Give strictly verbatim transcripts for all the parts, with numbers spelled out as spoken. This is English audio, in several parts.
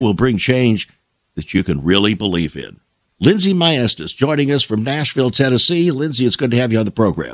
will bring change that you can really believe in. Lindsay Maestas joining us from Nashville, Tennessee. Lindsay, it's good to have you on the program.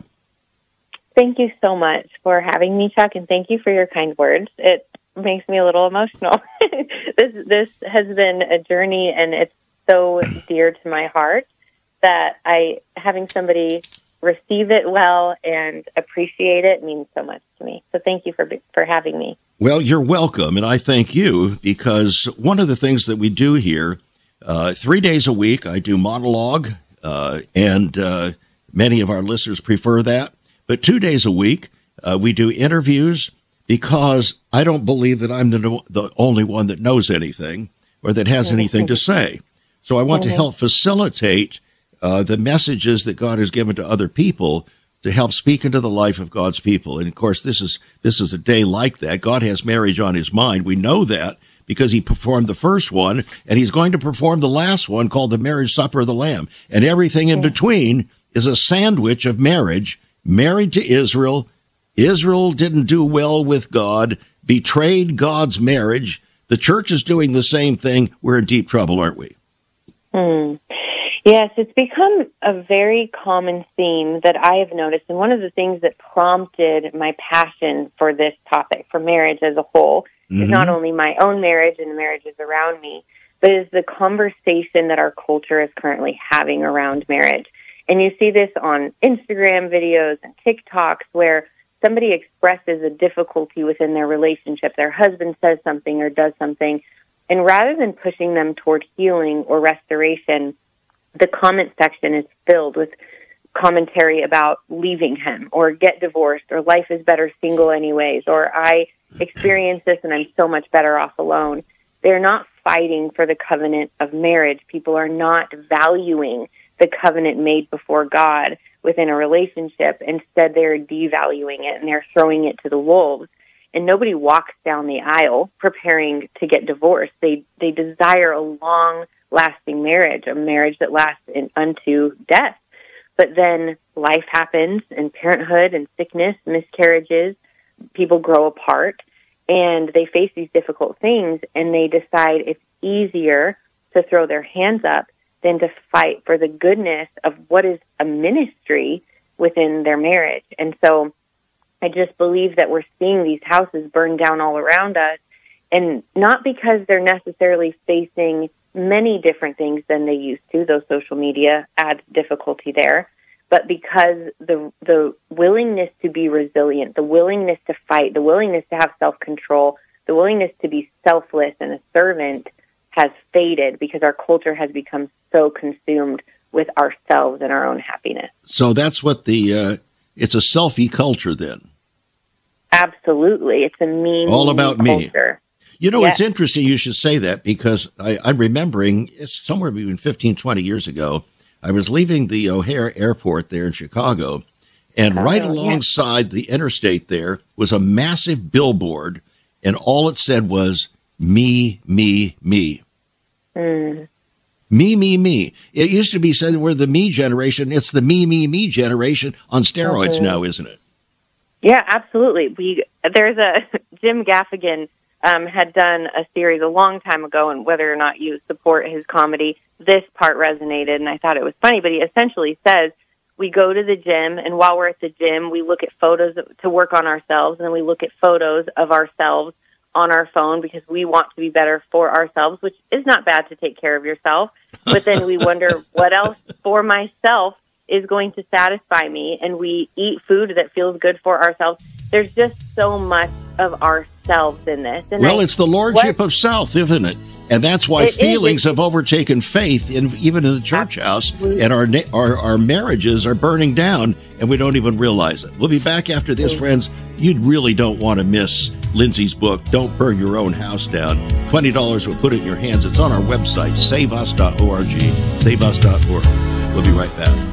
Thank you so much for having me, Chuck, and thank you for your kind words. It makes me a little emotional. this this has been a journey, and it's so dear to my heart that I having somebody receive it well and appreciate it means so much to me. So thank you for for having me. Well, you're welcome, and I thank you, because one of the things that we do here, uh, three days a week, I do monologue, uh, and uh, many of our listeners prefer that. But two days a week, uh, we do interviews, because I don't believe that I'm the, the only one that knows anything or that has anything to say. So I want to help facilitate uh, the messages that God has given to other people to help speak into the life of God's people. And, of course, this is this is a day like that. God has marriage on his mind. We know that because he performed the first one, and he's going to perform the last one called the Marriage Supper of the Lamb. And everything in between is a sandwich of marriage, married to Israel. Israel didn't do well with God, betrayed God's marriage. The church is doing the same thing. We're in deep trouble, aren't we? Hmm. Yes, it's become a very common theme that I have noticed, and one of the things that prompted my passion for this topic, for marriage as a whole, mm-hmm. is not only my own marriage and the marriages around me, but is the conversation that our culture is currently having around marriage. And you see this on Instagram videos and TikToks where somebody expresses a difficulty within their relationship. Their husband says something or does something, and rather than pushing them toward healing or restoration, the comment section is filled with commentary about leaving him or get divorced or life is better single anyways, or I experienced this and I'm so much better off alone. They're not fighting for the covenant of marriage. People are not valuing the covenant made before God within a relationship. Instead, they're devaluing it and they're throwing it to the wolves. And nobody walks down the aisle preparing to get divorced. They they desire a long-lasting marriage, a marriage that lasts in, unto death. But then life happens, and parenthood and sickness, miscarriages, people grow apart, and they face these difficult things, and they decide it's easier to throw their hands up than to fight for the goodness of what is a ministry within their marriage. And so I just believe that we're seeing these houses burn down all around us, and not because they're necessarily facing many different things than they used to, though social media adds difficulty there, but because the the willingness to be resilient, the willingness to fight, the willingness to have self-control, the willingness to be selfless and a servant has faded because our culture has become so consumed with ourselves and our own happiness. So that's what the, uh, it's a selfie culture then. Absolutely. It's a me, all about me culture. You know, yes. It's interesting you should say that, because I, I'm remembering it's somewhere between fifteen, twenty years ago, I was leaving the O'Hare Airport there in Chicago, and oh, right alongside yes. the interstate there was a massive billboard, and all it said was, me, me, me. Mm. Me, me, me. It used to be said we're the me generation. It's the me, me, me generation on steroids mm-hmm. now, isn't it? Yeah, absolutely. We There's a, Jim Gaffigan um, had done a series a long time ago, and whether or not you support his comedy, this part resonated, and I thought it was funny, but he essentially says, we go to the gym, and while we're at the gym, we look at photos to work on ourselves, and then we look at photos of ourselves on our phone because we want to be better for ourselves, which is not bad to take care of yourself. But then we wonder what else for myself is going to satisfy me, and we eat food that feels good for ourselves. There's just so much of ourselves in this. And well, I, it's the lordship what, of self, isn't it? And that's why feelings have overtaken faith, in, even in the church absolutely. house, and our, our our marriages are burning down, and we don't even realize it. We'll be back after this, friends. You really don't want to miss Lindsay's book, Don't Burn Your Own House Down. twenty dollars will put it in your hands. It's on our website, save us dot org, save us dot org. We'll be right back.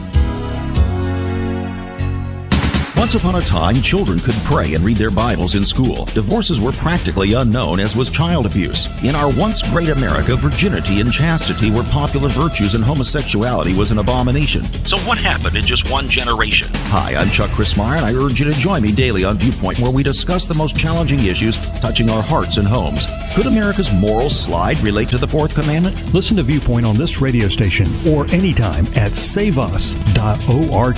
Once upon a time, children could pray and read their Bibles in school. Divorces were practically unknown, as was child abuse. In our once great America, virginity and chastity were popular virtues, and homosexuality was an abomination. So what happened in just one generation? Hi, I'm Chuck Crismire, and I urge you to join me daily on Viewpoint, where we discuss the most challenging issues touching our hearts and homes. Could America's moral slide relate to the fourth commandment? Listen to Viewpoint on this radio station or anytime at save us dot org.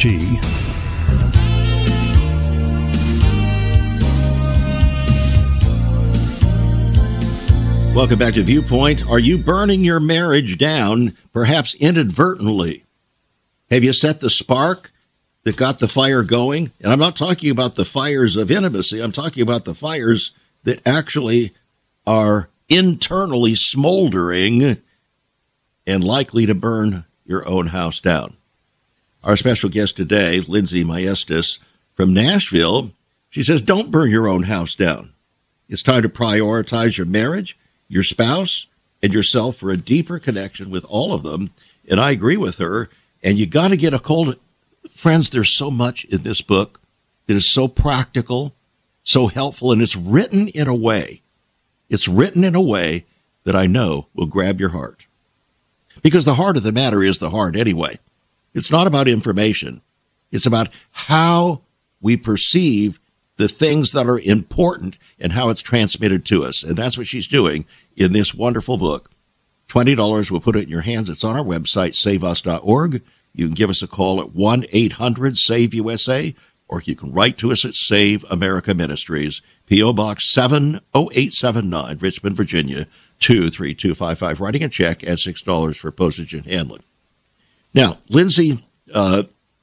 Welcome back to Viewpoint. Are you burning your marriage down, perhaps inadvertently? Have you set the spark that got the fire going? And I'm not talking about the fires of intimacy. I'm talking about the fires that actually are internally smoldering and likely to burn your own house down. Our special guest today, Lindsay Maestas from Nashville, she says, don't burn your own house down. It's time to prioritize your marriage, your spouse, and yourself for a deeper connection with all of them. And I agree with her. And you got to get a cold. Friends, there's so much in this book that is so practical, so helpful, and it's written in a way, it's written in a way that I know will grab your heart. Because the heart of the matter is the heart anyway. It's not about information. It's about how we perceive the things that are important and how it's transmitted to us. And that's what she's doing in this wonderful book. twenty dollars, we'll put it in your hands. It's on our website, save us dot org. You can give us a call at one eight hundred save U S A, or you can write to us at Save America Ministries, P O. Box seven oh eight seven nine, Richmond, Virginia, two three two five five. Writing a check at six dollars for postage and handling. Now, Lindsay, uh,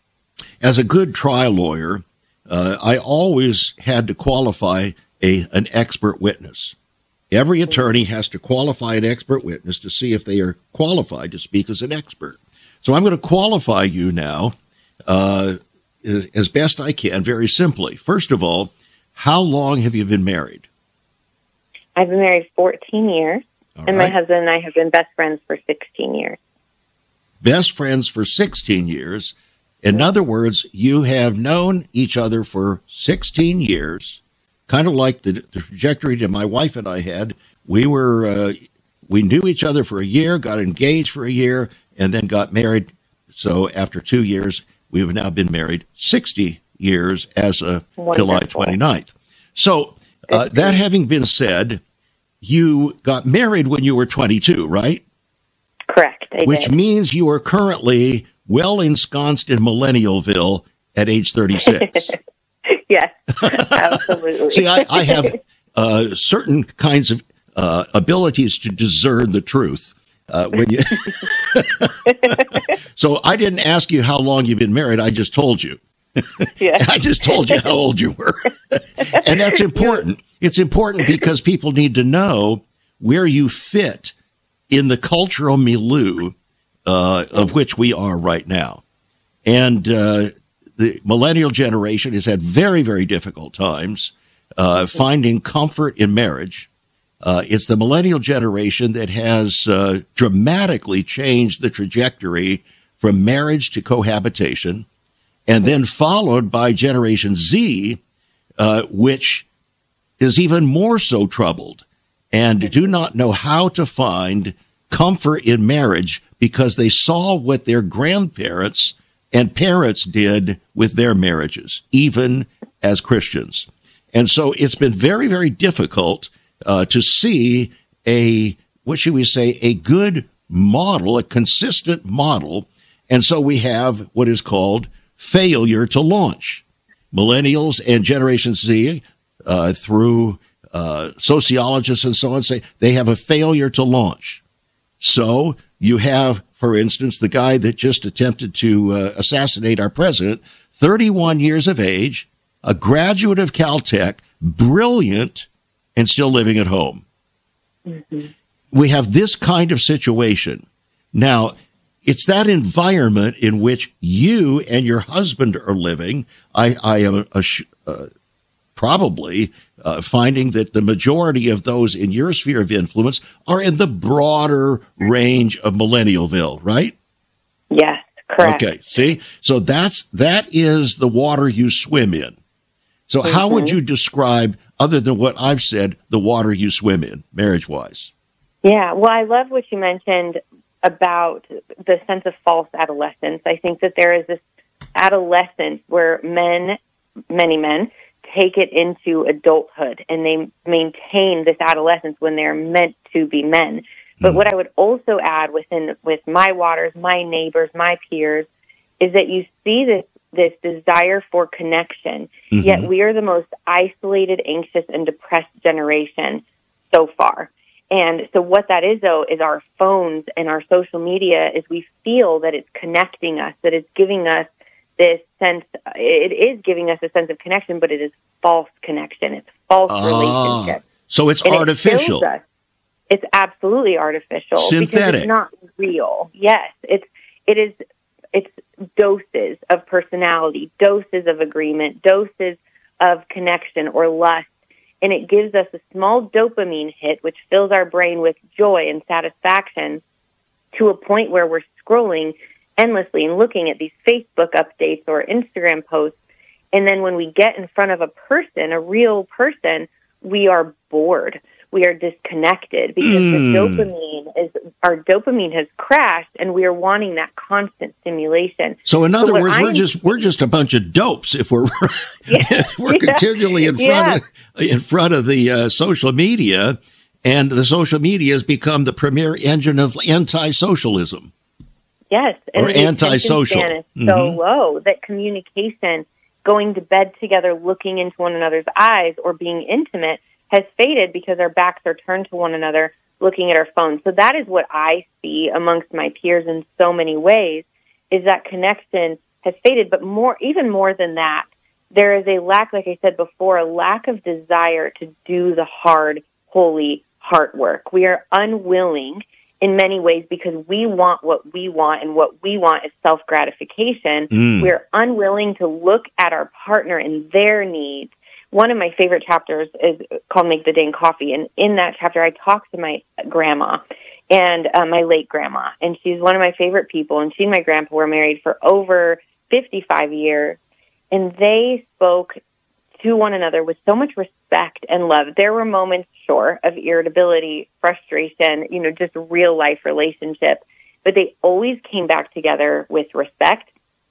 as a good trial lawyer, uh, I always had to qualify a an expert witness. Every attorney has to qualify an expert witness to see if they are qualified to speak as an expert. So I'm going to qualify you now uh, as best I can, very simply. First of all, how long have you been married? I've been married fourteen years, all and right. my husband and I have been best friends for sixteen years. Best friends for sixteen years. In other words, you have known each other for sixteen years, kind of like the, the trajectory that my wife and I had. We were, uh, we knew each other for a year, got engaged for a year, and then got married. So after two years, we have now been married sixty years as of Wonderful. July twenty-ninth. So uh, that having been said, you got married when you were twenty-two, right? Correct. I Which did. means you are currently well ensconced in Millennialville at age thirty-six. Yes, absolutely. See, I, I have uh, certain kinds of uh, abilities to discern the truth. Uh, when you So I didn't ask you how long you've been married. I just told you. Yeah. I just told you how old you were. And that's important. It's important because people need to know where you fit in the cultural milieu uh, of which we are right now. And uh, the millennial generation has had very, very difficult times uh, finding comfort in marriage. Uh, it's the millennial generation that has uh, dramatically changed the trajectory from marriage to cohabitation, and then followed by Generation Z, uh, which is even more so troubled and do not know how to find comfort in marriage because they saw what their grandparents and parents did with their marriages, even as Christians. And so it's been very, very difficult uh, to see a, what should we say, a good model, a consistent model. And so we have what is called failure to launch. Millennials and Generation Z, uh, through uh, sociologists and so on, say they have a failure to launch. So you have, for instance, the guy that just attempted to uh, assassinate our president, thirty-one years of age, a graduate of Caltech, brilliant, and still living at home. Mm-hmm. We have this kind of situation. Now, it's that environment in which you and your husband are living. I, I am a, uh, probably uh, finding that the majority of those in your sphere of influence are in the broader range of Millennialville, right? Yes, correct. Okay, see? So that's that is the water you swim in. So mm-hmm. how would you describe, other than what I've said, the water you swim in, marriage-wise? Yeah, well, I love what you mentioned about the sense of false adolescence. I think that there is this adolescence where men, many men, take it into adulthood and they maintain this adolescence when they're meant to be men. But mm-hmm. what I would also add within with my waters, my neighbors, my peers, is that you see this this desire for connection, mm-hmm. yet we are the most isolated, anxious, and depressed generation so far. And so what that is, though, is our phones and our social media is we feel that it's connecting us, that it's giving us this sense, it is giving us a sense of connection, but it is false connection. It's false ah, relationship. So it's and artificial. It it's absolutely artificial. Synthetic. Because it's not real. Yes. It's, it is, it's doses of personality, doses of agreement, doses of connection or lust. And it gives us a small dopamine hit, which fills our brain with joy and satisfaction to a point where we're scrolling endlessly and looking at these Facebook updates or Instagram posts. And then when we get in front of a person, a real person, we are bored. We are disconnected because mm. the dopamine is, our dopamine has crashed and we are wanting that constant stimulation. So in other so words, I'm, we're just, we're just a bunch of dopes if we're, yeah, we're continually in front yeah. of, in front of the uh, social media, and the social media has become the premier engine of anti-socialism. Yes. And or anti-social. The attention span is so mm-hmm. low that communication, going to bed together, looking into one another's eyes or being intimate has faded because our backs are turned to one another, looking at our phones. So that is what I see amongst my peers in so many ways, is that connection has faded. But more, even more than that, there is a lack, like I said before, a lack of desire to do the hard, holy heart work. We are unwilling in many ways because we want what we want, and what we want is self-gratification. Mm. We're unwilling to look at our partner and their needs. One of my favorite chapters is called Make the Day in Coffee, and in that chapter I talk to my grandma, and uh, my late grandma, and she's one of my favorite people, and she and my grandpa were married for over fifty-five years, and they spoke to one another with so much respect and love. There were moments, sure, of irritability, frustration, you know, just real life relationship, but they always came back together with respect.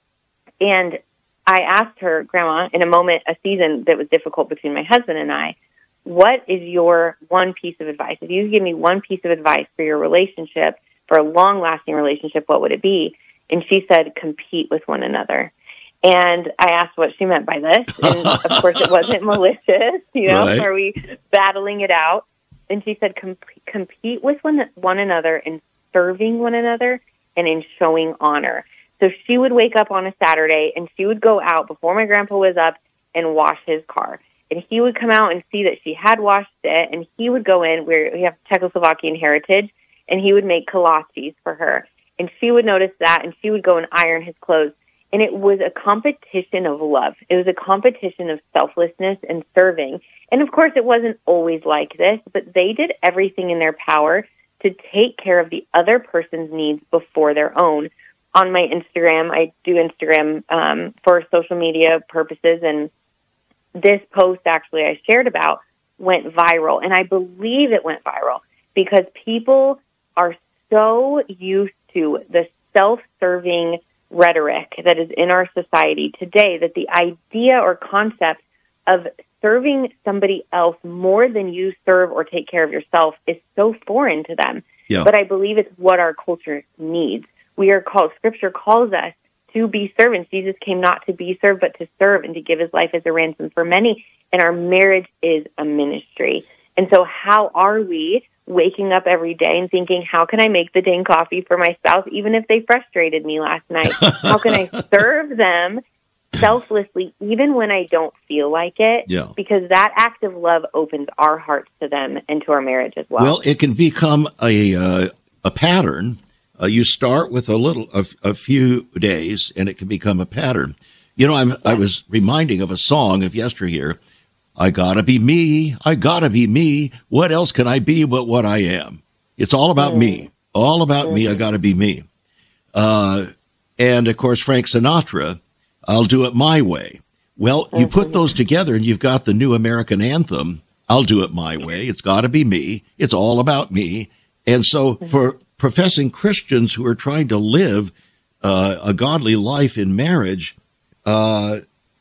And I asked her, Grandma, in a moment, a season that was difficult between my husband and I, what is your one piece of advice? If you could give me one piece of advice for your relationship, for a long-lasting relationship, what would it be? And she said, compete with one another. And I asked what she meant by this. And, of course, it wasn't malicious. You know, right. Are we battling it out? And she said, Com- compete with one, one another in serving one another and in showing honor. So she would wake up on a Saturday, and she would go out before my grandpa was up and wash his car. And he would come out and see that she had washed it, and he would go in, where we have Czechoslovakian heritage, and he would make kolaches for her. And she would notice that, and she would go and iron his clothes. And it was a competition of love. It was a competition of selflessness and serving. And, of course, it wasn't always like this, but they did everything in their power to take care of the other person's needs before their own. On my Instagram, I do Instagram um, for social media purposes, and this post actually I shared about went viral. And I believe it went viral because people are so used to the self-serving rhetoric that is in our society today that the idea or concept of serving somebody else more than you serve or take care of yourself is so foreign to them. Yeah. But I believe it's what our culture needs. We are called, Scripture calls us to be servants. Jesus came not to be served, but to serve and to give his life as a ransom for many. And our marriage is a ministry. And so how are we waking up every day and thinking, how can I make the dang coffee for my spouse, even if they frustrated me last night? How can I serve them selflessly, even when I don't feel like it? Yeah. Because that act of love opens our hearts to them and to our marriage as well. Well, it can become a uh, a pattern. Uh, you start with a little, a, a few days, and it can become a pattern. You know, I'm, yeah. I was reminding of a song of yesteryear. I gotta be me. I gotta be me. What else can I be but what I am? It's all about mm. me. All about mm-hmm. me. I gotta be me. Uh, and of course, Frank Sinatra, I'll do it my way. Well, you mm-hmm. put those together and you've got the new American anthem. I'll do it my way. It's gotta be me. It's all about me. And so mm-hmm. for professing Christians who are trying to live uh, a godly life in marriage, uh,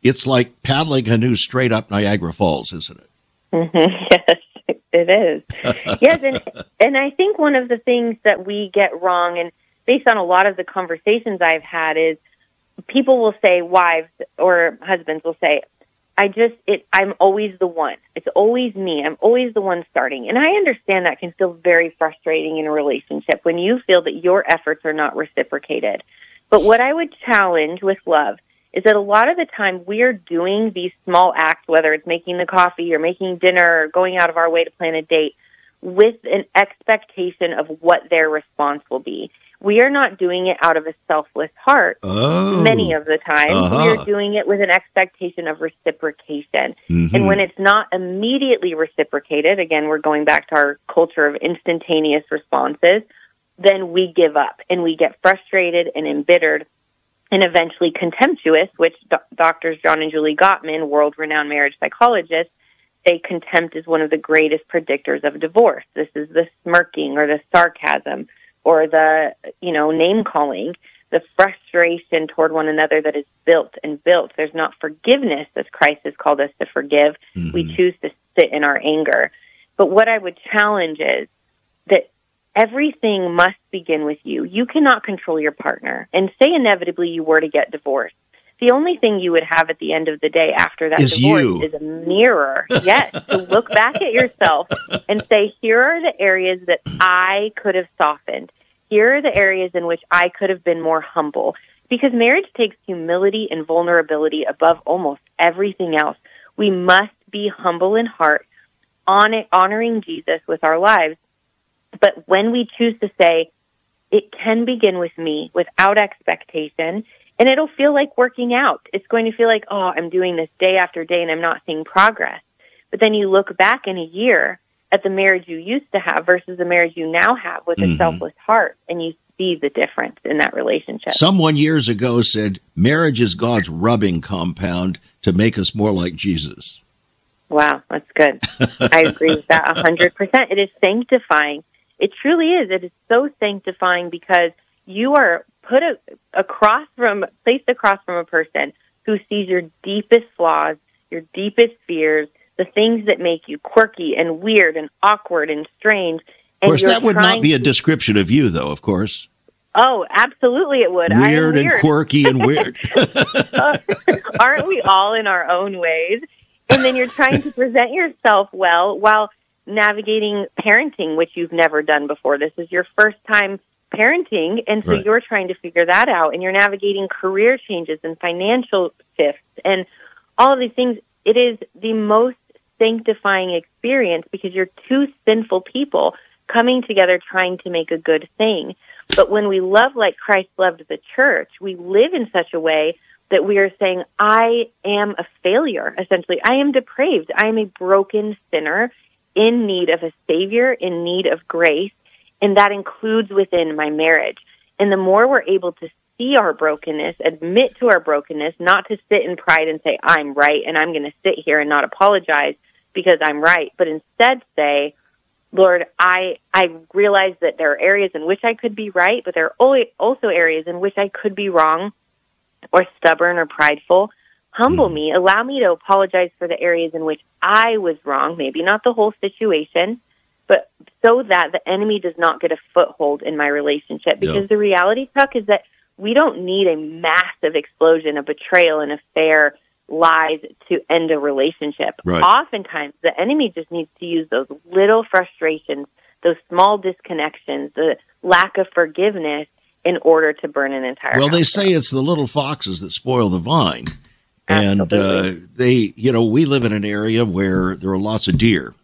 it's like paddling a canoe straight up Niagara Falls, isn't it? Mm-hmm. Yes, it is. Yes, and and I think one of the things that we get wrong, and based on a lot of the conversations I've had, is people will say, wives or husbands will say, I just, it, I'm always the one. It's always me. I'm always the one starting. And I understand that can feel very frustrating in a relationship when you feel that your efforts are not reciprocated. But what I would challenge with love is that a lot of the time we're doing these small acts, whether it's making the coffee or making dinner or going out of our way to plan a date, with an expectation of what their response will be. We are not doing it out of a selfless heart. Oh. Many of the time, Uh-huh. we are doing it with an expectation of reciprocation. Mm-hmm. And when it's not immediately reciprocated, again, we're going back to our culture of instantaneous responses, then we give up and we get frustrated and embittered and eventually contemptuous, which do- doctors John and Julie Gottman, world-renowned marriage psychologists, say contempt is one of the greatest predictors of divorce. This is the smirking or the sarcasm or the, you know, name-calling, the frustration toward one another that is built and built. There's not forgiveness, as Christ has called us to forgive. Mm-hmm. We choose to sit in our anger. But what I would challenge is that everything must begin with you. You cannot control your partner. And say inevitably you were to get divorced. The only thing you would have at the end of the day after that is divorce you. is a mirror. Yes, to look back at yourself and say, here are the areas that I could have softened. Here are the areas in which I could have been more humble. Because marriage takes humility and vulnerability above almost everything else. We must be humble in heart, on honoring Jesus with our lives. But when we choose to say, it can begin with me without expectation, and it'll feel like working out. It's going to feel like, oh, I'm doing this day after day and I'm not seeing progress. But then you look back in a year at the marriage you used to have versus the marriage you now have with mm-hmm. a selfless heart, and you see the difference in that relationship. Someone years ago said, marriage is God's rubbing compound to make us more like Jesus. Wow, that's good. I agree with that one hundred percent. It is sanctifying. It truly is. It is so sanctifying because you are put a, across from, placed across from a person who sees your deepest flaws, your deepest fears, the things that make you quirky and weird and awkward and strange. And of course, that would not be a description of you, though, of course. Oh, absolutely it would. Weird, weird. and quirky and weird. uh, aren't we all in our own ways? And then you're trying to present yourself well while navigating parenting, which you've never done before. This is your first time parenting, and so right. you're trying to figure that out, and you're navigating career changes and financial shifts and all of these things. It is the most sanctifying experience because you're two sinful people coming together trying to make a good thing. But when we love like Christ loved the church, we live in such a way that we are saying, I am a failure, essentially. I am depraved. I am a broken sinner in need of a Savior, in need of grace, and that includes within my marriage. And the more we're able to see our brokenness, admit to our brokenness, not to sit in pride and say, I'm right, and I'm going to sit here and not apologize because I'm right, but instead say, Lord, I I realize that there are areas in which I could be right, but there are also areas in which I could be wrong or stubborn or prideful. Humble mm. me. Allow me to apologize for the areas in which I was wrong, maybe not the whole situation, but so that the enemy does not get a foothold in my relationship. Because yeah. the reality, Chuck, is that we don't need a massive explosion of betrayal and affair lies to end a relationship. Right. Oftentimes, the enemy just needs to use those little frustrations, those small disconnections, the lack of forgiveness in order to burn an entire Well, house they say it's the little foxes that spoil the vine. Absolutely. And uh, they, you know, we live in an area where there are lots of deer.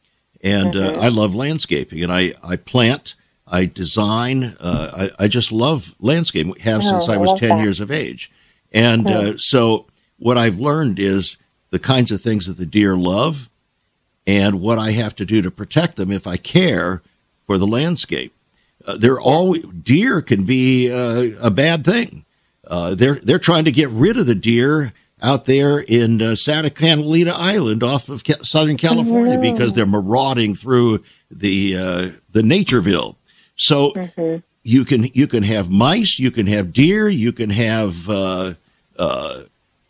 And mm-hmm. uh, I love landscaping, and I, I plant, I design, uh, I, I just love landscaping, have oh, since I was ten that. years of age. And mm-hmm. uh, so what I've learned is the kinds of things that the deer love and what I have to do to protect them if I care for the landscape. Uh, they're always, deer can be uh, a bad thing. Uh, they're they're trying to get rid of the deer out there in uh, Santa Catalina Island off of Ca- Southern California mm-hmm. because they're marauding through the uh, the Natureville. So mm-hmm. you can you can have mice, you can have deer, you can have uh, uh,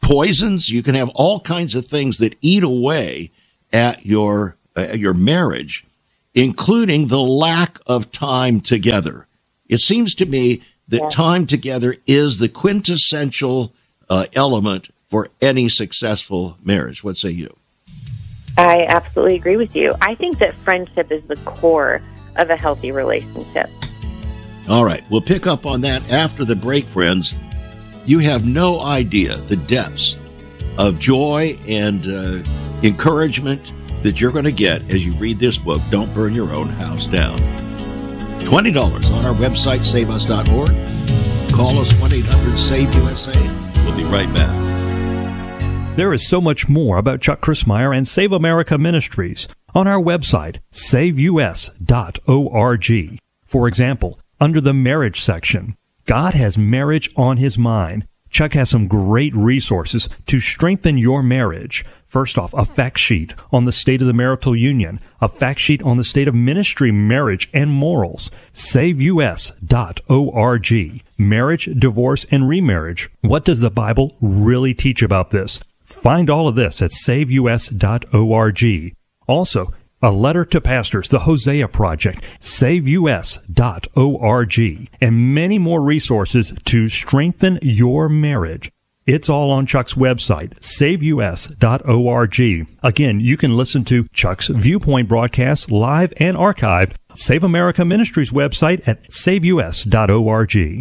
poisons. You can have all kinds of things that eat away at your uh, your marriage, including the lack of time together. It seems to me that yeah. time together is the quintessential uh, element for any successful marriage. What say you? I absolutely agree with you. I think that friendship is the core of a healthy relationship. All right. We'll pick up on that after the break, friends. You have no idea the depths of joy and uh, encouragement that you're going to get as you read this book, Don't Burn Your Own House Down. twenty dollars on our website, save us dot org. Call us one eight hundred save U S A. We'll be right back. There is so much more about Chuck Crismier and Save America Ministries on our website, save U S dot org. For example, under the marriage section, God has marriage on his mind. Chuck has some great resources to strengthen your marriage. First off, a fact sheet on the state of the marital union, a fact sheet on the state of ministry, marriage, and morals. save U S dot org. Marriage, divorce, and remarriage. What does the Bible really teach about this? Find all of this at save U S dot org. Also, a letter to pastors, the Hosea Project, save U S dot org, and many more resources to strengthen your marriage. It's all on Chuck's website, save U S dot org. Again, you can listen to Chuck's Viewpoint broadcast live and archived. Save America Ministries website at save U S dot org.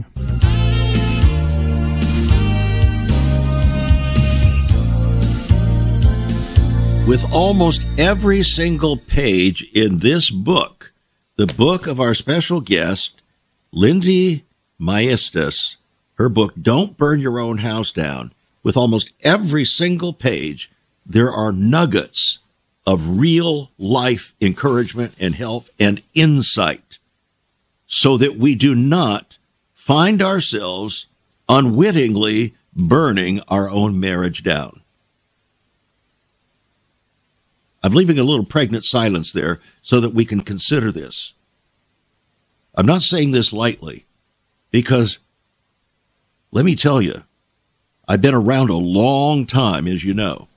With almost every single page in this book, the book of our special guest, Lindsay Maestas, her book, Don't Burn Your Own House Down, with almost every single page, there are nuggets of real life encouragement and help and insight so that we do not find ourselves unwittingly burning our own marriage down. I'm leaving a little pregnant silence there so that we can consider this. I'm not saying this lightly because, let me tell you, I've been around a long time, as you know.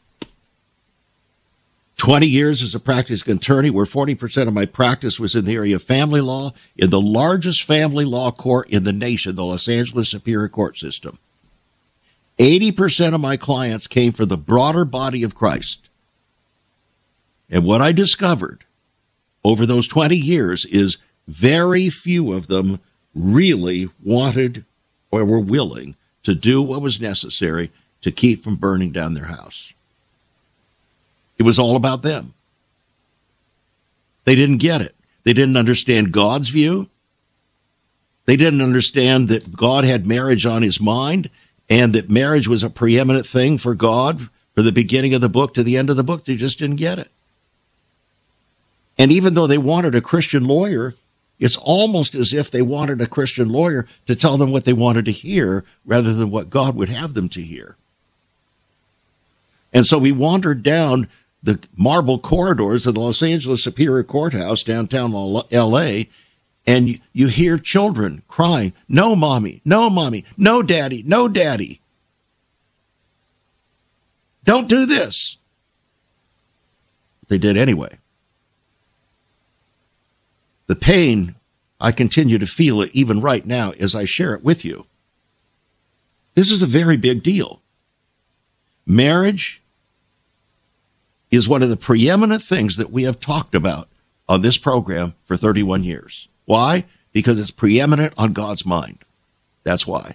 twenty years as a practicing attorney, where forty percent of my practice was in the area of family law, in the largest family law court in the nation, the Los Angeles Superior Court System. eighty percent of my clients came from the broader body of Christ. And what I discovered over those twenty years is very few of them really wanted or were willing to do what was necessary to keep from burning down their house. It was all about them. They didn't get it. They didn't understand God's view. They didn't understand that God had marriage on his mind and that marriage was a preeminent thing for God from the beginning of the book to the end of the book. They just didn't get it. And even though they wanted a Christian lawyer, it's almost as if they wanted a Christian lawyer to tell them what they wanted to hear rather than what God would have them to hear. And so we wandered down the marble corridors of the Los Angeles Superior Courthouse, downtown L A, and you hear children crying, "No, mommy, no, mommy, no, daddy, no, daddy. Don't do this." They did anyway. The pain, I continue to feel it even right now as I share it with you. This is a very big deal. Marriage is one of the preeminent things that we have talked about on this program for thirty-one years. Why? Because it's preeminent on God's mind. That's why.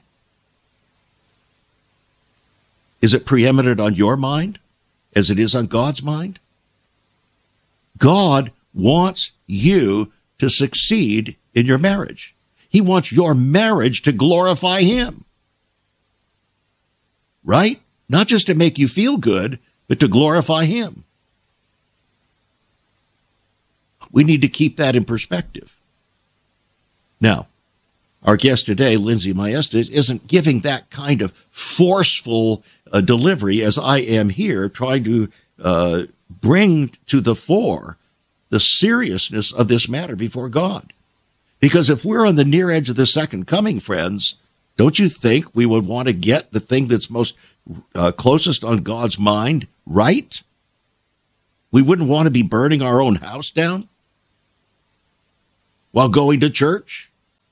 Is it preeminent on your mind as it is on God's mind? God wants you to succeed in your marriage. He wants your marriage to glorify him. Right? Not just to make you feel good, but to glorify him. We need to keep that in perspective. Now, our guest today, Lindsay Maestas, isn't giving that kind of forceful uh, delivery as I am here, trying to uh, bring to the fore the seriousness of this matter before God. Because if we're on the near edge of the second coming, friends, don't you think we would want to get the thing that's most uh, closest on God's mind, right? We wouldn't want to be burning our own house down while going to church.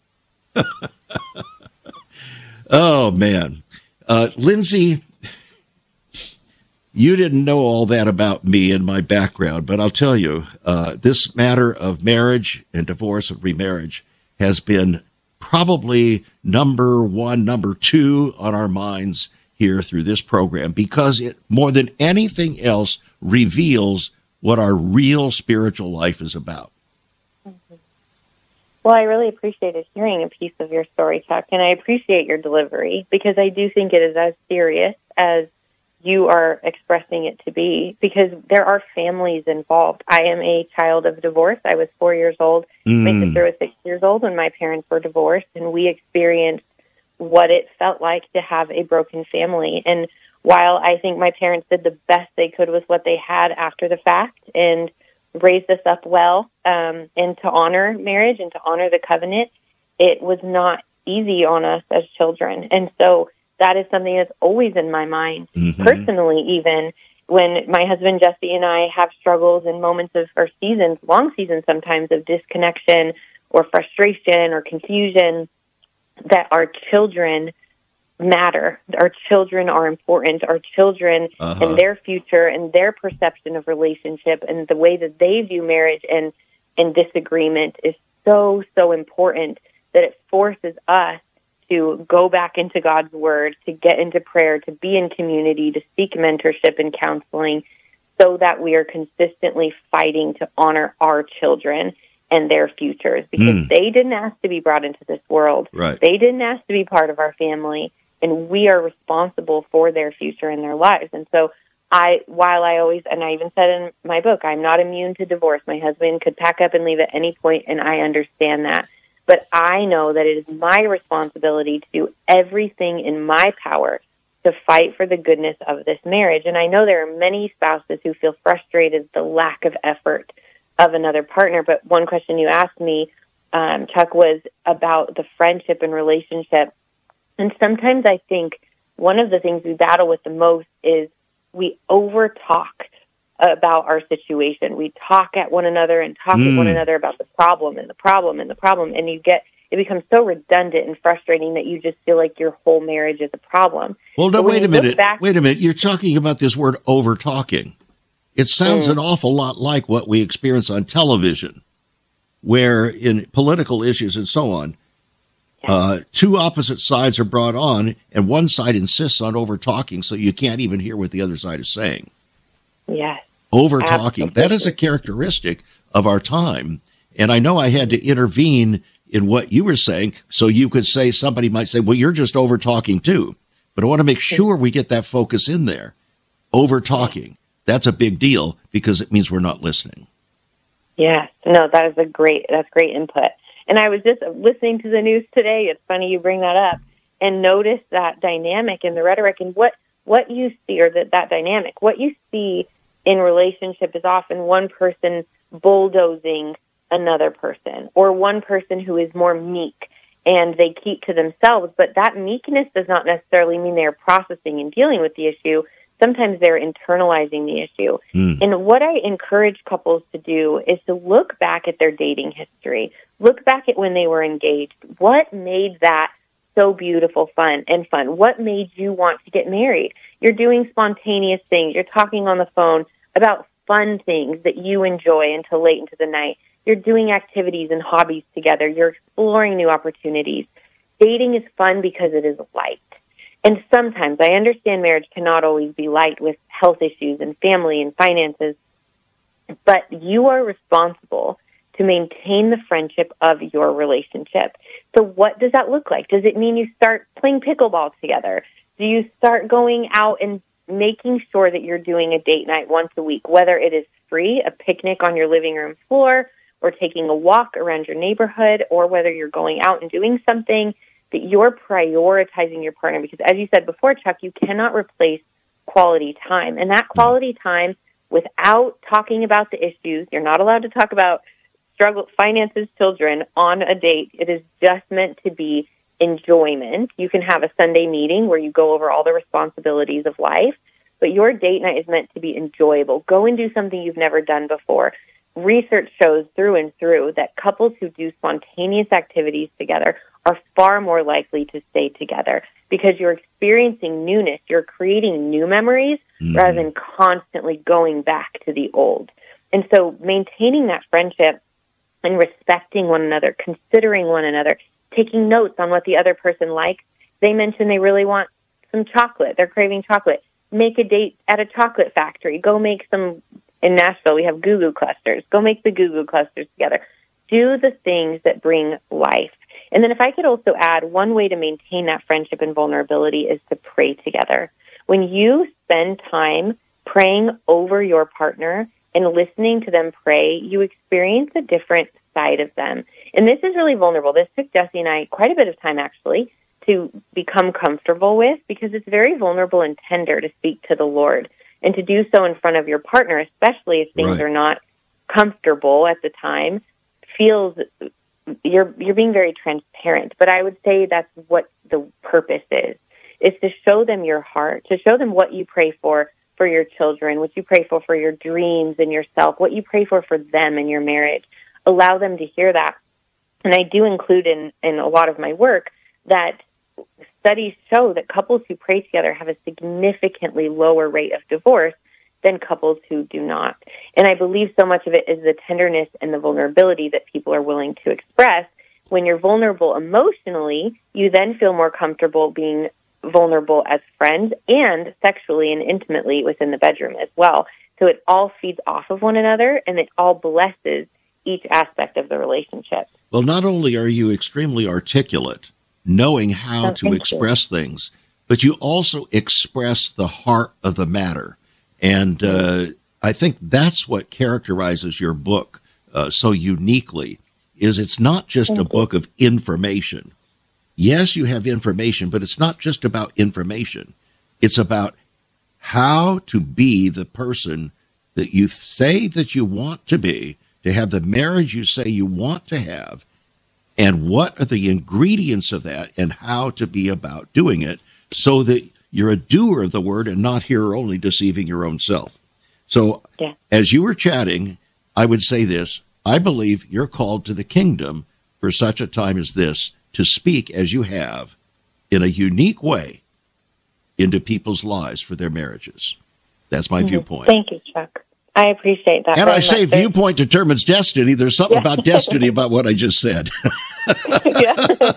Oh, man. Uh, Lindsay, you didn't know all that about me and my background, but I'll tell you, uh, this matter of marriage and divorce and remarriage has been probably number one, number two on our minds here through this program, because it, more than anything else, reveals what our real spiritual life is about. Mm-hmm. Well, I really appreciated hearing a piece of your story, Chuck, and I appreciate your delivery, because I do think it is as serious as you are expressing it to be, because there are families involved. I am a child of divorce. I was four years old. Mm. My sister was six years old when my parents were divorced, and we experienced what it felt like to have a broken family. And while I think my parents did the best they could with what they had after the fact and raised us up well, um, and to honor marriage and to honor the covenant, it was not easy on us as children. And so that is something that's always in my mind, mm-hmm. personally, even when my husband Jesse and I have struggles and moments of, or seasons, long seasons sometimes, of disconnection or frustration or confusion, that our children matter. Our children are important. Our children uh-huh. and their future and their perception of relationship and the way that they view marriage and, and disagreement is so, so important that it forces us to go back into God's Word, to get into prayer, to be in community, to seek mentorship and counseling, so that we are consistently fighting to honor our children and their futures, because mm. they didn't ask to be brought into this world. Right. They didn't ask to be part of our family, and we are responsible for their future and their lives. And so I, while I always, and I even said in my book, I'm not immune to divorce. My husband could pack up and leave at any point, and I understand that. But I know that it is my responsibility to do everything in my power to fight for the goodness of this marriage. And I know there are many spouses who feel frustrated at the lack of effort of another partner. But one question you asked me, um, Chuck, was about the friendship and relationship. And sometimes I think one of the things we battle with the most is we over-talk about our situation. We talk at one another and talk mm. at one another about the problem and the problem and the problem. And you get, it becomes so redundant and frustrating that you just feel like your whole marriage is a problem. Well, no, wait a minute. Back, wait a minute. You're talking about this word over-talking. It sounds mm. an awful lot like what we experience on television, where in political issues and so on, uh, two opposite sides are brought on, and one side insists on over-talking so you can't even hear what the other side is saying. Yes. Over-talking. That is a characteristic of our time. And I know I had to intervene in what you were saying, so you could say, somebody might say, well, you're just over-talking too. But I want to make sure we get that focus in there. Over-talking. That's a big deal because it means we're not listening. Yes. No, that is a great, that's great input. And I was just listening to the news today. It's funny you bring that up, and notice that dynamic in the rhetoric and what, what you see, or that, that dynamic, what you see in relationship is often one person bulldozing another person, or one person who is more meek and they keep to themselves. But that meekness does not necessarily mean they're processing and dealing with the issue. Sometimes they're internalizing the issue. Mm. And what I encourage couples to do is to look back at their dating history. Look back at when they were engaged. What made that so beautiful, fun, and fun? What made you want to get married? You're doing spontaneous things. You're talking on the phone about fun things that you enjoy until late into the night. You're doing activities and hobbies together. You're exploring new opportunities. Dating is fun because it is light. And sometimes, I understand marriage cannot always be light with health issues and family and finances, but you are responsible to maintain the friendship of your relationship. So what does that look like? Does it mean you start playing pickleball together? Do you start going out and making sure that you're doing a date night once a week, whether it is free, a picnic on your living room floor, or taking a walk around your neighborhood, or whether you're going out and doing something, that you're prioritizing your partner? Because as you said before, Chuck, you cannot replace quality time. And that quality time, without talking about the issues, you're not allowed to talk about struggle, finances, children on a date. It is just meant to be enjoyment. You can have a Sunday meeting where you go over all the responsibilities of life, but your date night is meant to be enjoyable. Go and do something you've never done before. Research shows through and through that couples who do spontaneous activities together are far more likely to stay together because you're experiencing newness. You're creating new memories mm-hmm. rather than constantly going back to the old. And so maintaining that friendship and respecting one another, considering one another, taking notes on what the other person likes. They mention they really want some chocolate. They're craving chocolate. Make a date at a chocolate factory. Go make some, in Nashville, we have Goo Goo clusters. Go make the Goo Goo clusters together. Do the things that bring life. And then if I could also add, one way to maintain that friendship and vulnerability is to pray together. When you spend time praying over your partner and listening to them pray, you experience a different side of them. And this is really vulnerable. This took Jesse and I quite a bit of time, actually, to become comfortable with, because it's very vulnerable and tender to speak to the Lord. And to do so in front of your partner, especially if things right. are not comfortable at the time, feels you're you're being very transparent. But I would say that's what the purpose is, is to show them your heart, to show them what you pray for for your children, what you pray for for your dreams and yourself, what you pray for for them in your marriage. Allow them to hear that. And I do include in, in a lot of my work that studies show that couples who pray together have a significantly lower rate of divorce than couples who do not. And I believe so much of it is the tenderness and the vulnerability that people are willing to express. When you're vulnerable emotionally, you then feel more comfortable being vulnerable as friends and sexually and intimately within the bedroom as well. So it all feeds off of one another, and it all blesses each aspect of the relationship. Well, not only are you extremely articulate, knowing how oh, to express you. things, but you also express the heart of the matter. And uh, I think that's what characterizes your book uh, so uniquely, is it's not just Thank a you. book of information. Yes, you have information, but it's not just about information. It's about how to be the person that you say that you want to be, to have the marriage you say you want to have, and what are the ingredients of that and how to be about doing it so that you're a doer of the word and not here only deceiving your own self. So yeah. as you were chatting, I would say this: I believe you're called to the kingdom for such a time as this, to speak as you have in a unique way into people's lives for their marriages. That's my mm-hmm. viewpoint. Thank you, Chuck. I appreciate that. And I say much. Viewpoint determines destiny. There's something yeah. about destiny about what I just said. yeah.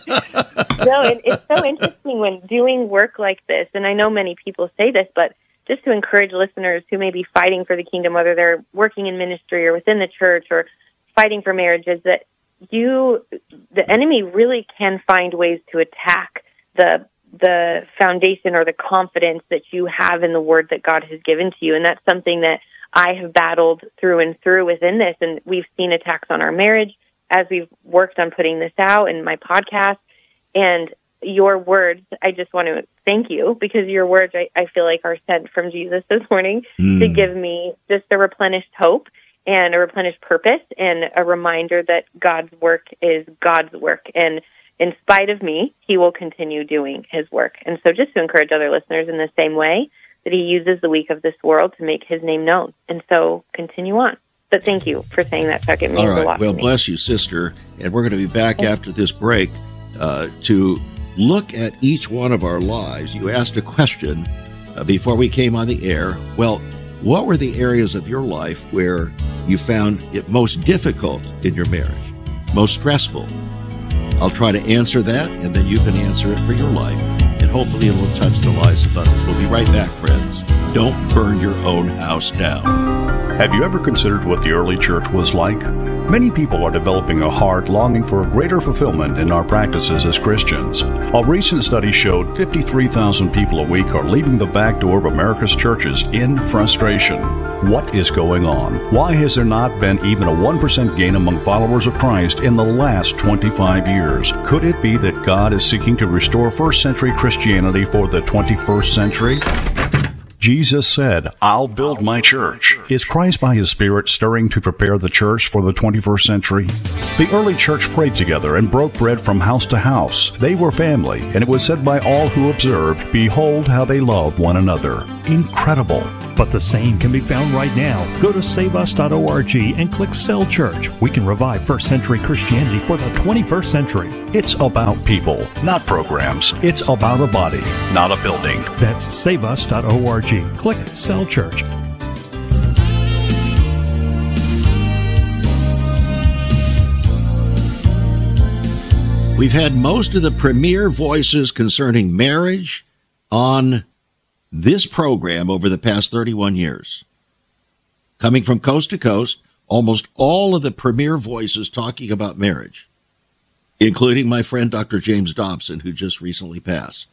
No, and it's so interesting when doing work like this, and I know many people say this, but just to encourage listeners who may be fighting for the kingdom, whether they're working in ministry or within the church or fighting for marriages, that you, the enemy really can find ways to attack the the foundation or the confidence that you have in the word that God has given to you. And that's something that I have battled through and through within this, and we've seen attacks on our marriage as we've worked on putting this out in my podcast. And your words, I just want to thank you, because your words, I, I feel like, are sent from Jesus this morning mm. to give me just a replenished hope and a replenished purpose and a reminder that God's work is God's work. And in spite of me, he will continue doing his work. And so just to encourage other listeners in the same way, that he uses the weak of this world to make his name known. And so continue on. But thank you for saying that, Chuck. It means All right. a lot Well, to me. bless you, sister. And we're going to be back after this break uh, to look at each one of our lives. You asked a question uh, before we came on the air. Well, what were the areas of your life where you found it most difficult in your marriage, most stressful? I'll try to answer that, and then you can answer it for your life. And hopefully it will touch the lives of others. We'll be right back, friends. Don't burn your own house down. Have you ever considered what the early church was like? Many people are developing a heart longing for a greater fulfillment in our practices as Christians. A recent study showed fifty-three thousand people a week are leaving the back door of America's churches in frustration. What is going on? Why has there not been even a one percent gain among followers of Christ in the last twenty-five years? Could it be that God is seeking to restore first century Christianity for the twenty-first century? Jesus said, I'll build my church. Is Christ by his Spirit stirring to prepare the church for the twenty-first century? The early church prayed together and broke bread from house to house. They were family, and it was said by all who observed, behold how they love one another. Incredible. But the same can be found right now. Go to save us dot org and click Cell Church. We can revive first century Christianity for the twenty-first century. It's about people, not programs. It's about a body, not a building. That's save us dot org. Click Cell Church. We've had most of the premier voices concerning marriage on this program over the past thirty-one years. Coming from coast to coast, almost all of the premier voices talking about marriage, including my friend Doctor James Dobson, who just recently passed.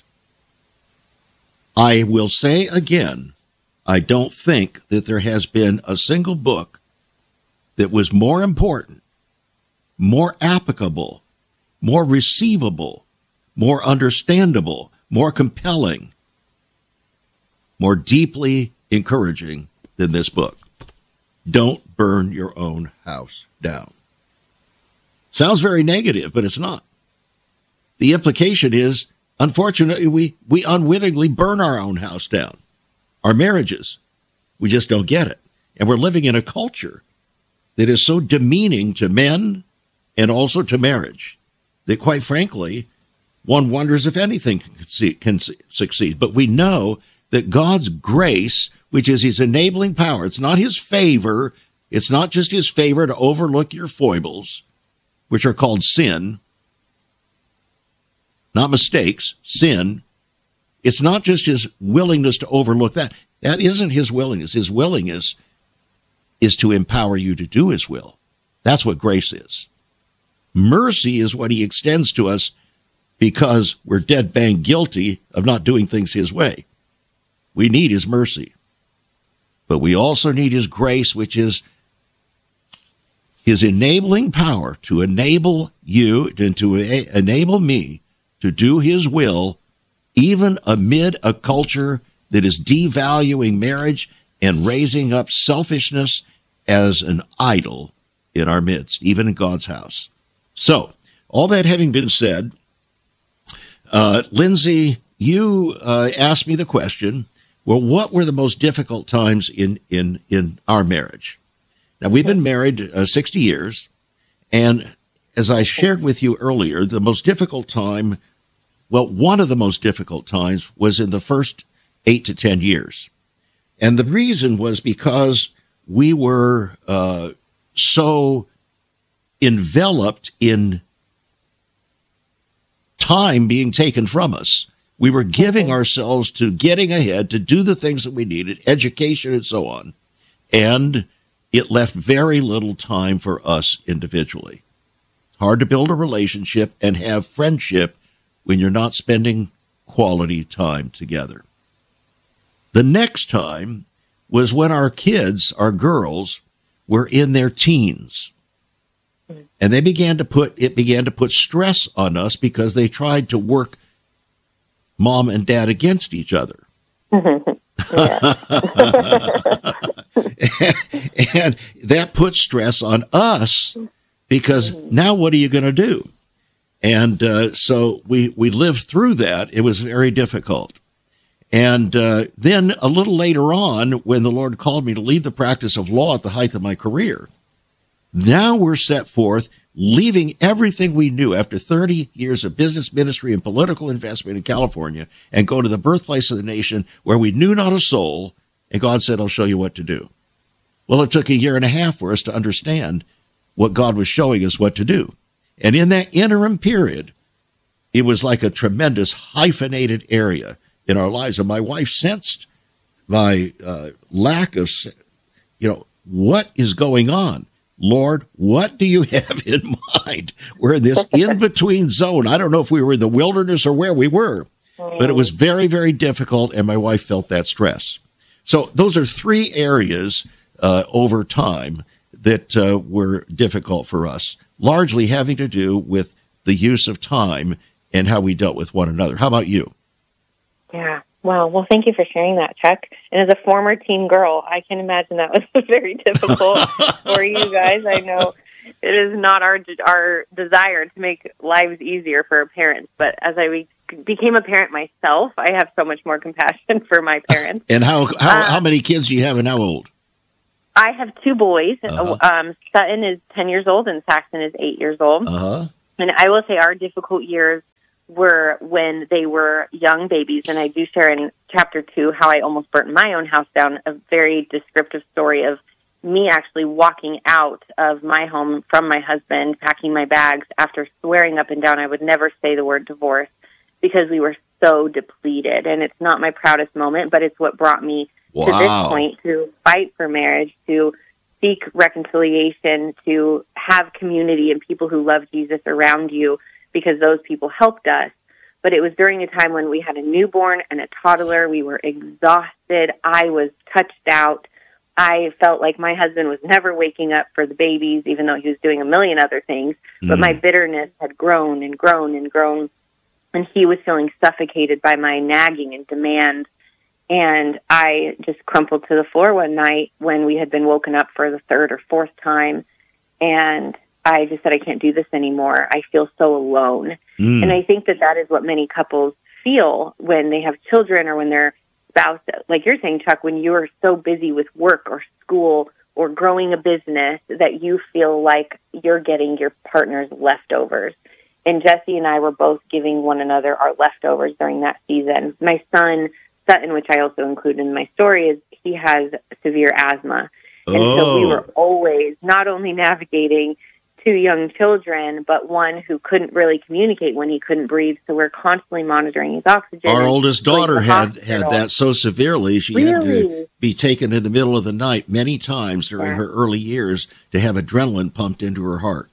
I will say again, I don't think that there has been a single book that was more important, more applicable, more receivable, more understandable, more compelling, more deeply encouraging than this book. Don't burn your own house down. Sounds very negative, but it's not. The implication is, unfortunately, we, we unwittingly burn our own house down. Our marriages. We just don't get it. And we're living in a culture that is so demeaning to men and also to marriage that, quite frankly, one wonders if anything can, can succeed. But we know that God's grace, which is his enabling power, it's not his favor, it's not just his favor to overlook your foibles, which are called sin, not mistakes, sin. It's not just his willingness to overlook that. That isn't his willingness. His willingness is to empower you to do his will. That's what grace is. Mercy is what he extends to us because we're dead bang guilty of not doing things his way. We need his mercy. But we also need his grace, which is his enabling power to enable you and to enable me to do his will, even amid a culture that is devaluing marriage and raising up selfishness as an idol in our midst, even in God's house. So, all that having been said, uh, Lindsay, you uh, asked me the question, well, what were the most difficult times in, in, in our marriage? Now, we've been married uh, sixty years, and as I shared with you earlier, the most difficult time, well, one of the most difficult times was in the first eight to ten years. And the reason was because we were uh, so enveloped in time being taken from us. We were giving ourselves to getting ahead, to do the things that we needed, education and so on. And it left very little time for us individually. Hard to build a relationship and have friendship when you're not spending quality time together. The next time was when our kids, our girls, were in their teens. And they began to put, it began to put stress on us because they tried to work mom and dad against each other. and, and that put stress on us because now what are you going to do? And uh, so we, we lived through that. It was very difficult. And uh, then a little later on, when the Lord called me to leave the practice of law at the height of my career, now we're set forth, leaving everything we knew after thirty years of business, ministry, and political investment in California and go to the birthplace of the nation where we knew not a soul, and God said, I'll show you what to do. Well, it took a year and a half for us to understand what God was showing us what to do. And in that interim period, it was like a tremendous hyphenated area in our lives. And my wife sensed my uh, lack of, you know, what is going on? Lord, what do you have in mind? We're in this in-between zone. I don't know if we were in the wilderness or where we were, but it was very, very difficult, and my wife felt that stress. So those are three areas uh, over time that uh, were difficult for us, largely having to do with the use of time and how we dealt with one another. How about you? Yeah, Wow. Well, thank you for sharing that, Chuck. And as a former teen girl, I can imagine that was very difficult for you guys. I know it is not our our desire to make lives easier for our parents, but as I became a parent myself, I have so much more compassion for my parents. And how how, uh, how many kids do you have and how old? I have two boys. Uh-huh. Um, Sutton is ten years old and Saxon is eight years old. Uh-huh. And I will say our difficult years were when they were young babies, and I do share in chapter two how I almost burnt my own house down, a very descriptive story of me actually walking out of my home from my husband, packing my bags after swearing up and down I would never say the word divorce because we were so depleted. And it's not my proudest moment, but it's what brought me wow. to this point to fight for marriage, to seek reconciliation, to have community and people who love Jesus around you, because those people helped us. But it was during a time when we had a newborn and a toddler. We were exhausted. I was touched out. I felt like my husband was never waking up for the babies, even though he was doing a million other things. Mm. But my bitterness had grown and grown and grown, and he was feeling suffocated by my nagging and demands. And I just crumpled to the floor one night when we had been woken up for the third or fourth time, and I just said, I can't do this anymore. I feel so alone. Mm. And I think that that is what many couples feel when they have children or when their spouse, like you're saying, Chuck, when you are so busy with work or school or growing a business that you feel like you're getting your partner's leftovers. And Jesse and I were both giving one another our leftovers during that season. My son, Sutton, which I also include in my story, is he has severe asthma. And oh. so we were always not only navigating two young children, but one who couldn't really communicate when he couldn't breathe. So we're constantly monitoring his oxygen. Our oldest daughter had, had that so severely, she really? had to be taken in the middle of the night many times during yeah. her early years to have adrenaline pumped into her heart.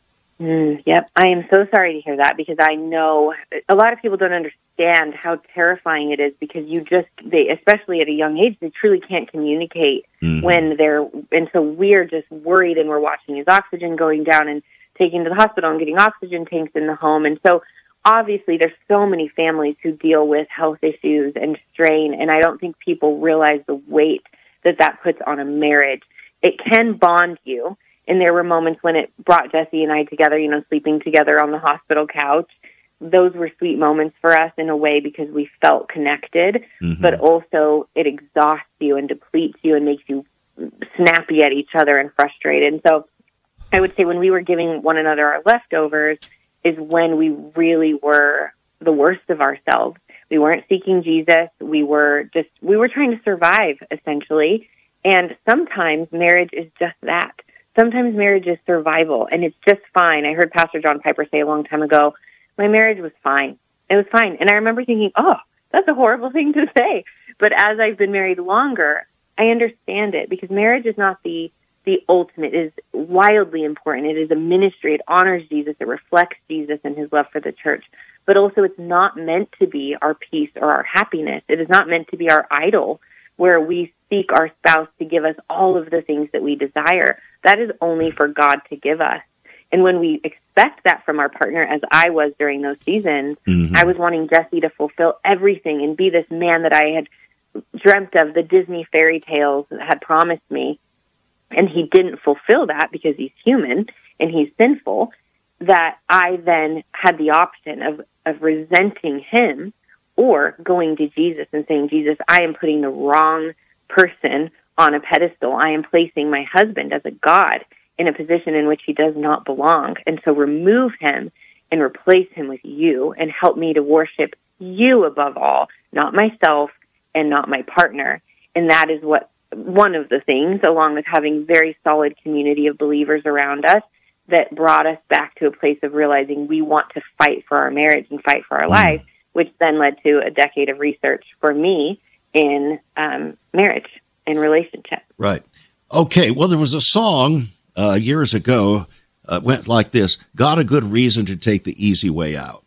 Mm, yep. I am so sorry to hear that, because I know a lot of people don't understand how terrifying it is, because you just, they, especially at a young age, they truly can't communicate mm-hmm. when they're, and so we're just worried, and we're watching his oxygen going down and taking him to the hospital and getting oxygen tanks in the home. And so obviously there's so many families who deal with health issues and strain, and I don't think people realize the weight that that puts on a marriage. It can bond you. And there were moments when it brought Jesse and I together, you know, sleeping together on the hospital couch. Those were sweet moments for us in a way, because we felt connected, mm-hmm. but also it exhausts you and depletes you and makes you snappy at each other and frustrated. And so I would say when we were giving one another our leftovers is when we really were the worst of ourselves. We weren't seeking Jesus. We were just, we were trying to survive, essentially. And sometimes marriage is just that. Sometimes marriage is survival, and it's just fine. I heard Pastor John Piper say a long time ago, my marriage was fine. It was fine. And I remember thinking, oh, that's a horrible thing to say. But as I've been married longer, I understand it, because marriage is not the, the ultimate. It is wildly important. It is a ministry. It honors Jesus. It reflects Jesus and his love for the church. But also it's not meant to be our peace or our happiness. It is not meant to be our idol, where we seek our spouse to give us all of the things that we desire. That is only for God to give us. And when we expect that from our partner, as I was during those seasons, mm-hmm. I was wanting Jesse to fulfill everything and be this man that I had dreamt of, the Disney fairy tales had promised me. And he didn't fulfill that because he's human and he's sinful, that I then had the option of, of resenting him or going to Jesus and saying, Jesus, I am putting the wrong person on a pedestal. I am placing my husband as a God in a position in which he does not belong. And so remove him and replace him with you, and help me to worship you above all, not myself and not my partner. And that is what one of the things, along with having very solid community of believers around us, that brought us back to a place of realizing we want to fight for our marriage and fight for our mm. life, which then led to a decade of research for me in um, marriage and relationship. Right. Okay. Well, there was a song uh, years ago, uh, went like this: got a good reason to take the easy way out.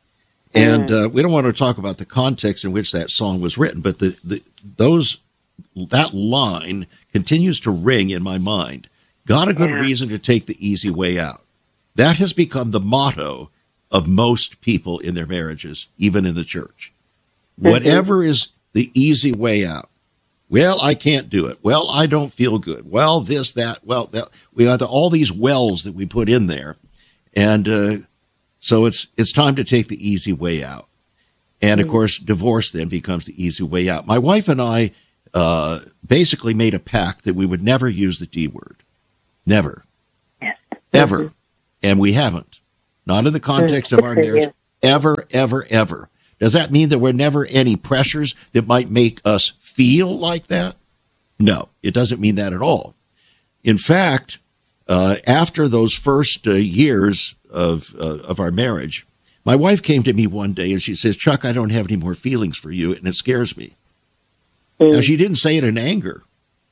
And mm. uh, we don't want to talk about the context in which that song was written, but the, the those that line continues to ring in my mind. Got a good yeah. reason to take the easy way out. That has become the motto of most people in their marriages, even in the church. Mm-hmm. Whatever is the easy way out. Well, I can't do it. Well, I don't feel good. Well, this, that, well, that. We have all these wells that we put in there. And uh, so it's it's time to take the easy way out. And, of course, divorce then becomes the easy way out. My wife and I uh, basically made a pact that we would never use the D word. Never. Yes. Ever. Mm-hmm. And we haven't. Not in the context of our marriage. Ever, ever, ever. Does that mean that there were never any pressures that might make us feel like that? No, it doesn't mean that at all. In fact, uh, after those first uh, years of uh, of our marriage, my wife came to me one day and she says, Chuck, I don't have any more feelings for you, and it scares me. Mm. Now, she didn't say it in anger.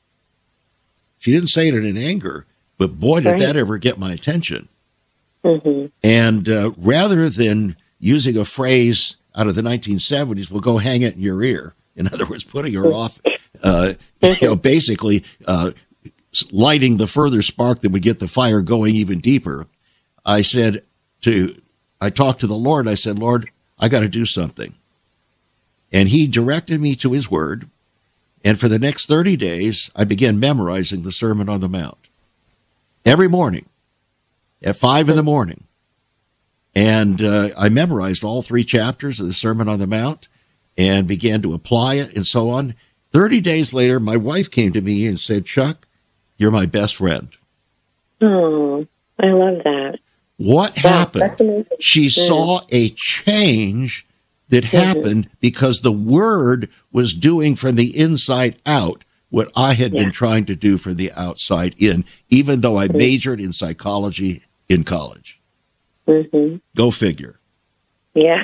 She didn't say it in anger, but boy, did right. that ever get my attention. Mm-hmm. And uh, rather than using a phrase out of the nineteen seventies, well, go hang it in your ear. In other words, putting her off, uh, you know, basically uh, lighting the further spark that would get the fire going even deeper. I said to, I talked to the Lord. I said, Lord, I got to do something. And he directed me to his word. And for the next thirty days, I began memorizing the Sermon on the Mount every morning at five in the morning. And uh, I memorized all three chapters of the Sermon on the Mount and began to apply it and so on. thirty days later, my wife came to me and said, Chuck, you're my best friend. Oh, I love that. What wow, happened? She mm. saw a change that mm-hmm. happened because the Word was doing from the inside out what I had yeah. been trying to do from the outside in, even though I mm-hmm. majored in psychology in college. Mm-hmm. Go figure. Yeah.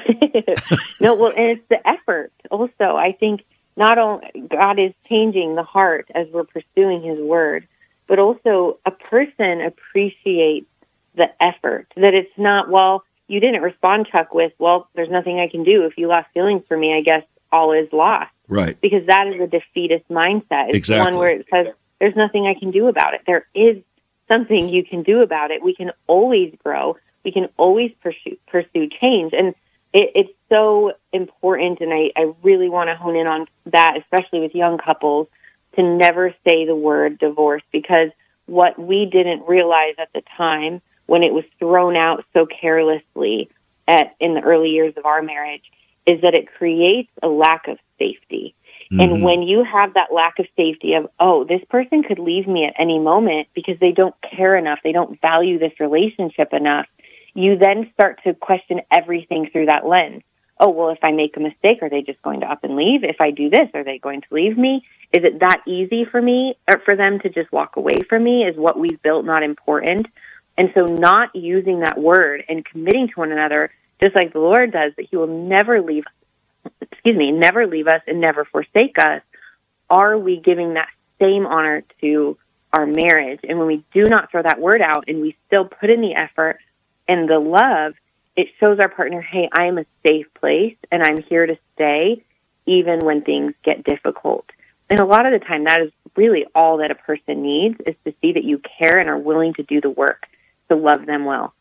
No, well, and it's the effort also. I think not only God is changing the heart as we're pursuing his word, but also a person appreciates the effort, that it's not, well, you didn't respond, Chuck, with, well, there's nothing I can do. If you lost feelings for me, I guess all is lost. Right. Because that is a defeatist mindset. It's exactly. one where it says, there's nothing I can do about it. There is something you can do about it. We can always grow. We can always pursue, pursue change. And it, it's so important, and I, I really want to hone in on that, especially with young couples, to never say the word divorce, because what we didn't realize at the time when it was thrown out so carelessly at in the early years of our marriage is that it creates a lack of safety. Mm-hmm. And when you have that lack of safety of, oh, this person could leave me at any moment because they don't care enough, they don't value this relationship enough, you then start to question everything through that lens. Oh, well, if I make a mistake, are they just going to up and leave? If I do this, are they going to leave me? Is it that easy for me or for them to just walk away from me? Is what we've built not important? And so not using that word and committing to one another, just like the Lord does, that he will never leave, excuse me, never leave us and never forsake us. Are we giving that same honor to our marriage? And when we do not throw that word out and we still put in the effort and the love, it shows our partner, hey, I am a safe place and I'm here to stay even when things get difficult. And a lot of the time that is really all that a person needs, is to see that you care and are willing to do the work to love them well.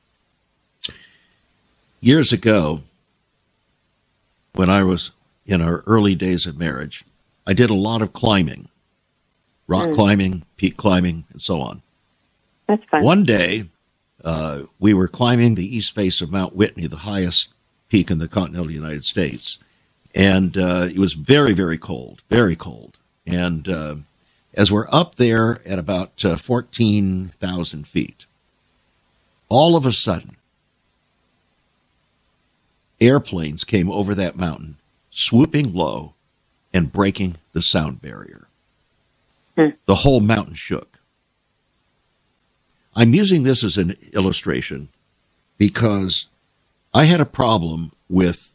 Years ago, when I was in our early days of marriage, I did a lot of climbing, rock mm. climbing, peak climbing, and so on. That's fun. One day, uh, we were climbing the east face of Mount Whitney, the highest peak in the continental United States. And uh, it was very, very cold, very cold. And uh, as we're up there at about uh, fourteen thousand feet, all of a sudden, airplanes came over that mountain, swooping low and breaking the sound barrier. Hmm. The whole mountain shook. I'm using this as an illustration because I had a problem with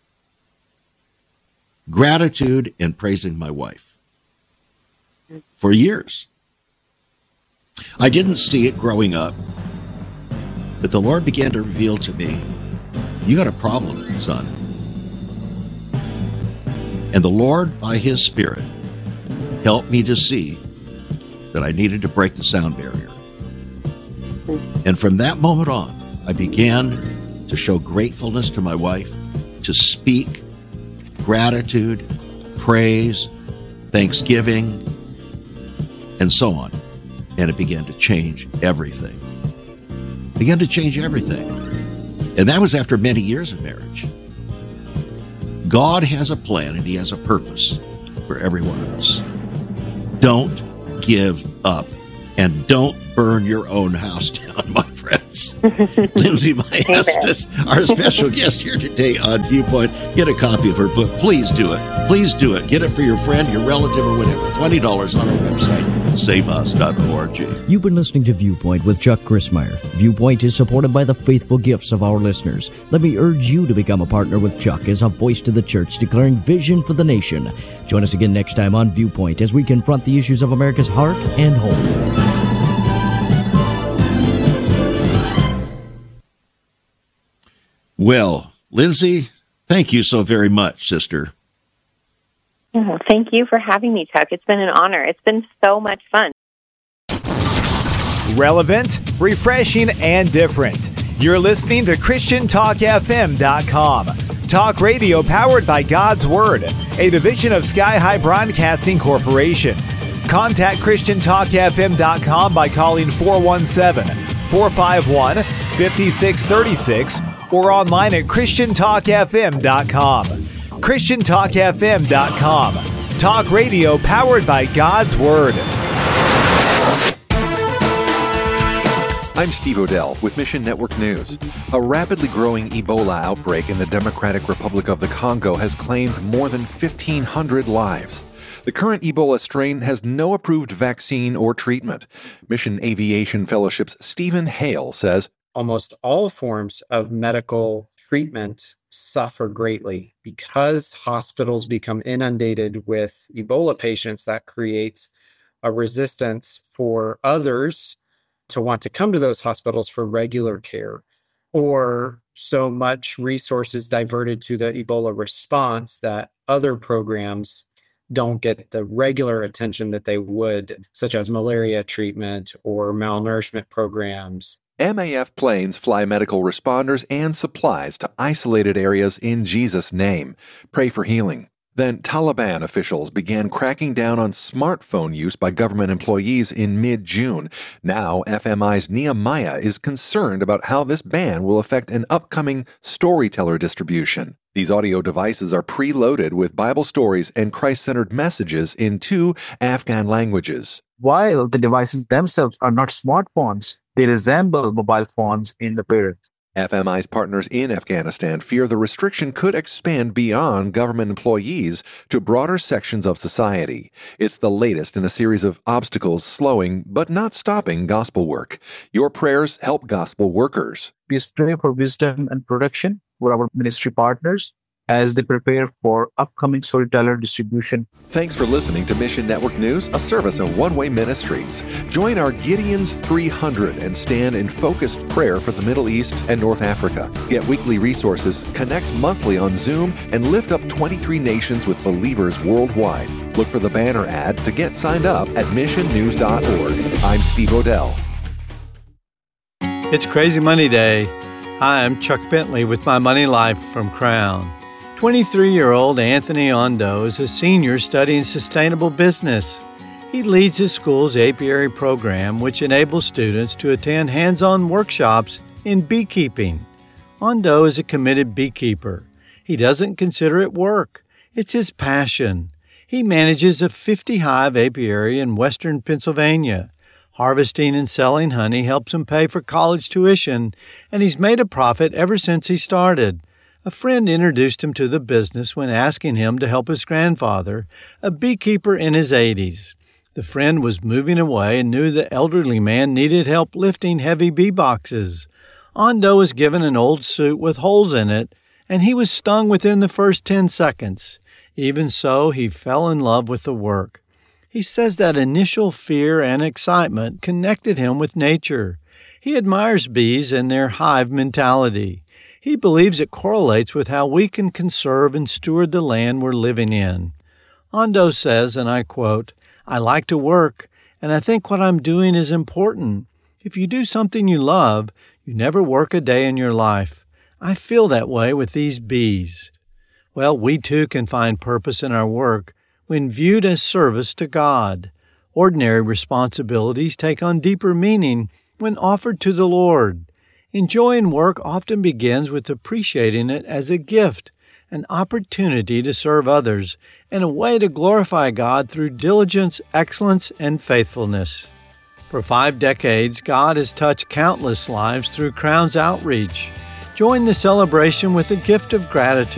gratitude and praising my wife for years. I didn't see it growing up, but the Lord began to reveal to me, you got a problem, son. And the Lord, by his Spirit, helped me to see that I needed to break the sound barrier. And from that moment on, I began to show gratefulness to my wife, to speak gratitude praise, thanksgiving, and so on. And it began to change everything. Began to change everything. And that was after many years of marriage. God has a plan and he has a purpose for every one of us. Don't give up and don't burn your own house down, my friends. Lindsay Maestas, our special guest here today on Viewpoint. Get a copy of her book. Please do it. Please do it. Get it for your friend, your relative, or whatever. twenty dollars on our website, save us dot org. You've been listening to Viewpoint with Chuck Crismier. Viewpoint is supported by the faithful gifts of our listeners. Let me urge you to become a partner with Chuck as a voice to the church declaring vision for the nation. Join us again next time on Viewpoint as we confront the issues of America's heart and home. Well, Lindsay, thank you so very much, sister. Oh, thank you for having me, Chuck. It's been an honor. It's been so much fun. Relevant, refreshing, and different. You're listening to Christian Talk F M dot com. Talk radio powered by God's Word, a division of Sky High Broadcasting Corporation. Contact Christian Talk F M dot com by calling four one seven, four five one, five six three six or online at Christian Talk F M dot com. Christian Talk F M dot com. Talk radio powered by God's Word. I'm Steve Odell with Mission Network News. A rapidly growing Ebola outbreak in the Democratic Republic of the Congo has claimed more than fifteen hundred lives. The current Ebola strain has no approved vaccine or treatment. Mission Aviation Fellowship's Stephen Hale says, almost all forms of medical treatment suffer greatly because hospitals become inundated with Ebola patients. That creates a resistance for others to want to come to those hospitals for regular care, or so much resources diverted to the Ebola response that other programs don't get the regular attention that they would, such as malaria treatment or malnourishment programs. M A F planes fly medical responders and supplies to isolated areas in Jesus' name. Pray for healing. Then Taliban officials began cracking down on smartphone use by government employees in mid-June. Now F M I's Nehemiah is concerned about how this ban will affect an upcoming storyteller distribution. These audio devices are preloaded with Bible stories and Christ-centered messages in two Afghan languages. While the devices themselves are not smartphones, they resemble mobile phones in appearance. F M I's partners in Afghanistan fear the restriction could expand beyond government employees to broader sections of society. It's the latest in a series of obstacles slowing but not stopping gospel work. Your prayers help gospel workers. Please pray for wisdom and protection for our ministry partners as they prepare for upcoming storyteller distribution. Thanks for listening to Mission Network News, a service of One Way Ministries. Join our Gideon's three hundred and stand in focused prayer for the Middle East and North Africa. Get weekly resources, connect monthly on Zoom, and lift up twenty-three nations with believers worldwide. Look for the banner ad to get signed up at mission news dot org. I'm Steve Odell. It's Crazy Money Day. Hi, I'm Chuck Bentley with My Money Life from Crown. twenty-three-year-old Anthony Ondo is a senior studying sustainable business. He leads his school's apiary program, which enables students to attend hands-on workshops in beekeeping. Ondo is a committed beekeeper. He doesn't consider it work. It's his passion. He manages a fifty-hive apiary in western Pennsylvania. Harvesting and selling honey helps him pay for college tuition, and he's made a profit ever since he started. A friend introduced him to the business when asking him to help his grandfather, a beekeeper in his eighties. The friend was moving away and knew the elderly man needed help lifting heavy bee boxes. Ondo was given an old suit with holes in it, and he was stung within the first ten seconds. Even so, he fell in love with the work. He says that initial fear and excitement connected him with nature. He admires bees and their hive mentality. He believes it correlates with how we can conserve and steward the land we're living in. Ondo says, and I quote, "I like to work, and I think what I'm doing is important. If you do something you love, you never work a day in your life. I feel that way with these bees." Well, we too can find purpose in our work when viewed as service to God. Ordinary responsibilities take on deeper meaning when offered to the Lord. Enjoying work often begins with appreciating it as a gift, an opportunity to serve others, and a way to glorify God through diligence, excellence, and faithfulness. For five decades, God has touched countless lives through Crown's outreach. Join the celebration with a gift of gratitude.